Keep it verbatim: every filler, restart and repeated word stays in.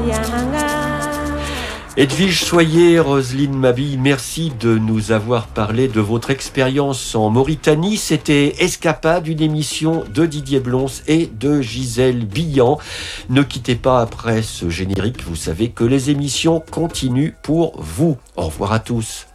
Edwige Soyer, Roselyne Mabille, merci de nous avoir parlé de votre expérience en Mauritanie. C'était Escapade, une émission de Didier Blons et de Gisèle Billan. Ne quittez pas après ce générique, vous savez que les émissions continuent pour vous. Au revoir à tous.